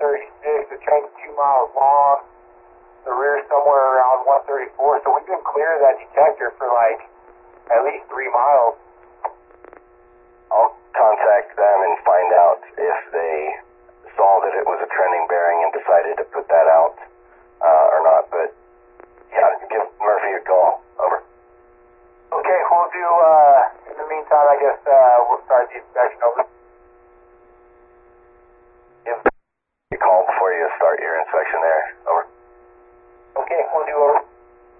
136. The train's 2 miles long. The rear somewhere around 134. So we've been clear of that detector for like at least 3 miles. I'll contact them and find out if they saw that it was a trending bearing and decided to put that out or not. But yeah, give Murphy a call. Over. Okay, we'll do, in the meantime, I guess we'll start the inspection. Over. Give a call before you start your inspection there.